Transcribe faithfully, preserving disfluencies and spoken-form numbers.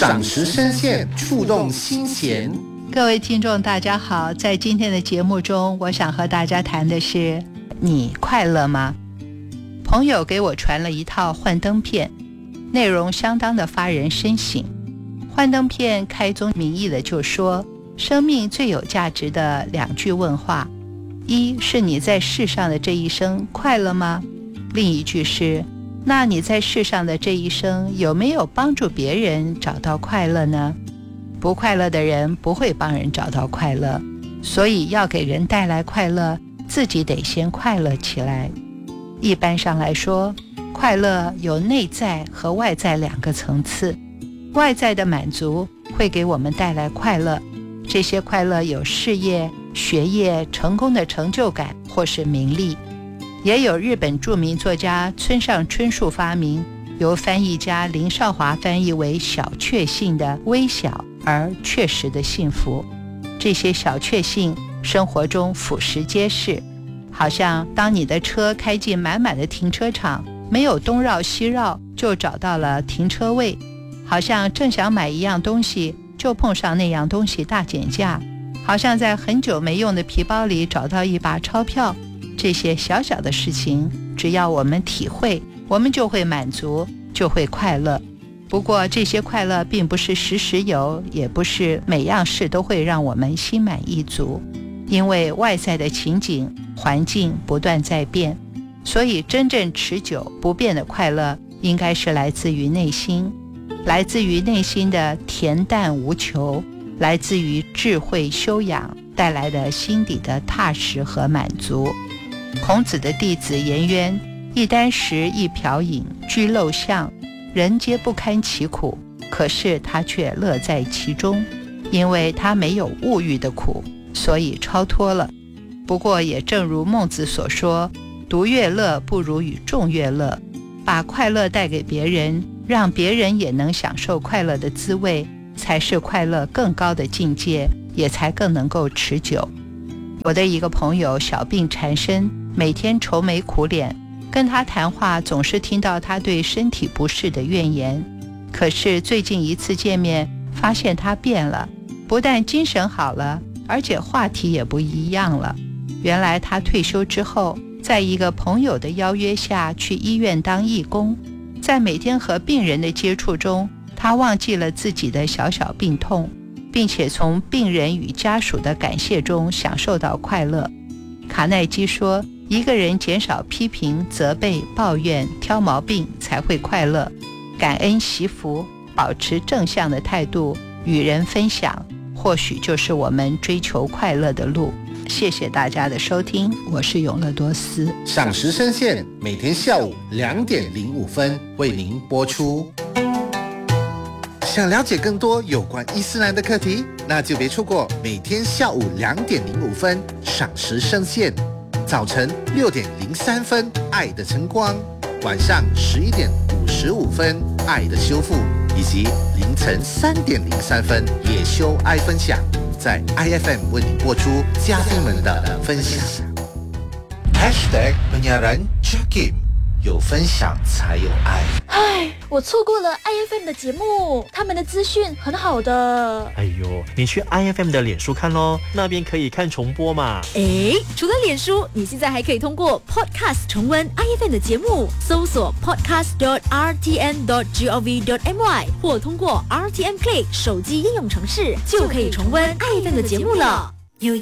赏识声线，触动心弦。 各位听众大家好，在今天的节目中，我想和大家谈的是你快乐吗？朋友给我传了一套幻灯片，内容相当的发人深省。幻灯片开宗明义的就说，生命最有价值的两句问话，一是你在世上的这一生快乐吗？另一句是，那你在世上的这一生有没有帮助别人找到快乐呢？不快乐的人不会帮人找到快乐，所以要给人带来快乐，自己得先快乐起来。一般上来说，快乐有内在和外在两个层次。外在的满足会给我们带来快乐，这些快乐有事业、学业、成功的成就感或是名利。也有日本著名作家村上春树发明，由翻译家林少华翻译为小确幸的微小而确实的幸福。这些小确幸生活中俯拾皆是，好像当你的车开进满满的停车场，没有东绕西绕就找到了停车位，好像正想买一样东西就碰上那样东西大减价，好像在很久没用的皮包里找到一把钞票。这些小小的事情，只要我们体会，我们就会满足，就会快乐。不过这些快乐并不是时时有，也不是每样事都会让我们心满意足，因为外在的情景环境不断在变，所以真正持久不变的快乐应该是来自于内心，来自于内心的恬淡无求，来自于智慧修养带来的心底的踏实和满足。孔子的弟子颜渊，一箪食一瓢饮，居陋巷，人皆不堪其苦，可是他却乐在其中，因为他没有物欲的苦，所以超脱了。不过也正如孟子所说，独乐乐不如与众乐乐，把快乐带给别人，让别人也能享受快乐的滋味，才是快乐更高的境界，也才更能够持久。我的一个朋友小病缠身，每天愁眉苦脸，跟他谈话总是听到他对身体不适的怨言。可是最近一次见面，发现他变了，不但精神好了，而且话题也不一样了。原来他退休之后，在一个朋友的邀约下去医院当义工，在每天和病人的接触中，他忘记了自己的小小病痛，并且从病人与家属的感谢中享受到快乐。卡耐基说，一个人减少批评、责备、抱怨、挑毛病才会快乐。感恩惜福，保持正向的态度，与人分享，或许就是我们追求快乐的路。谢谢大家的收听，我是永乐多斯。 赏识声线每天下午两点零五分为您播出。想了解更多有关伊斯兰的课题，那就别错过每天下午两点零五分赏识声线，早晨六点零三分爱的晨光，晚上十一点五十五分爱的修复，以及凌晨三点零三分野修爱分享，在 I F M 为你播出嘉宾们的分享。Hashtag penyiaran Jakim， 有分享才有爱。 唉，我错过了 I F M 的节目，他们的资讯很好的。 哎呦，你去 I F M 的脸书看咯，那边可以看重播嘛。 诶，除了脸书，你现在还可以通过 Podcast 重温 I F M 的节目，搜索 podcast dot r t n dot gov dot my 或通过 R T N Play 手机应用程式，就可以重温 I F M 的节目了。